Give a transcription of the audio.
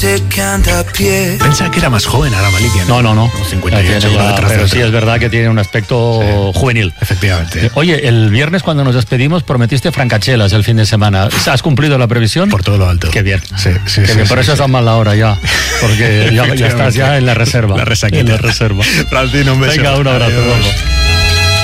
gente que anda a pie. Pensaba que era más joven ahora Malikia. No. 58 pero sí es verdad que tiene un aspecto juvenil. Efectivamente. Oye, el viernes cuando nos despedimos prometiste francachelas el fin de semana. ¿Has cumplido la previsión? Por todo lo alto. Qué bien. Sí. Qué bien. Por eso estás mal ahora ya. Porque ya estás ya en la reserva. La resaquita. En la reserva. Francino, un beso. Venga, un abrazo. Adiós.